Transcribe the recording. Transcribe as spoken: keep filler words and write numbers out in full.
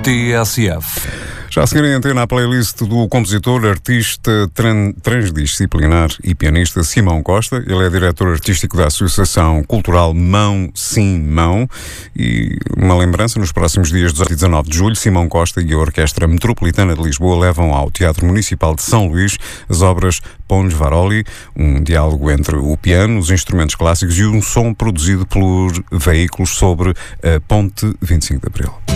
T S F. Já a seguir em antena a playlist do compositor, artista tran- transdisciplinar e pianista Simão Costa. Ele é diretor artístico da Associação Cultural Mão Sim Mão. E uma lembrança, nos próximos dias dezoito e dezanove de julho, Simão Costa e a Orquestra Metropolitana de Lisboa levam ao Teatro Municipal de São Luís as obras Pons Varoli, um diálogo entre o piano, os instrumentos clássicos e um som produzido por veículos sobre a Ponte vinte e cinco de Abril.